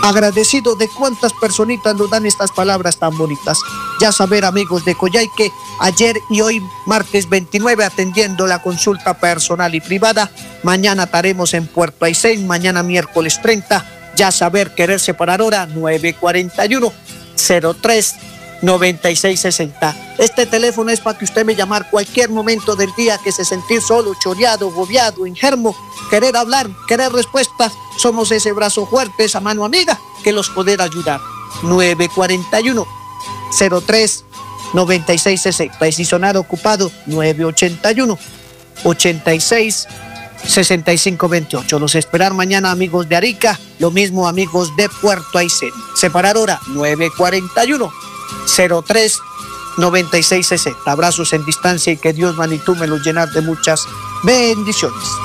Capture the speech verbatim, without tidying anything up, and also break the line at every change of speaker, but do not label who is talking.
Agradecido de cuántas personitas nos dan estas palabras tan bonitas. Ya saber, amigos de Coyhaique, ayer y hoy, martes veintinueve, atendiendo la consulta personal y privada. Mañana estaremos en Puerto Aysén, mañana miércoles treinta. Ya saber, querer separar hora, nueve cuarenta y uno, cero tres, noventa y seis sesenta. Este teléfono es para que usted me llamar cualquier momento del día que se sentir solo, choreado, bobeado, enfermo, querer hablar, querer respuestas. Somos ese brazo fuerte, esa mano amiga que los poder ayudar. nueve cuarenta y uno, cero tres, noventa y seis sesenta. Y si sonar ocupado, nueve ochenta y uno, ochenta y seis, sesenta y cinco veintiocho. Los esperar mañana, amigos de Arica. Lo mismo, amigos de Puerto Aysén. Separar hora, nueve cuarenta y uno, cero tres, noventa y seis sesenta. Abrazos en distancia y que Dios, magnitud, me los llenar de muchas bendiciones.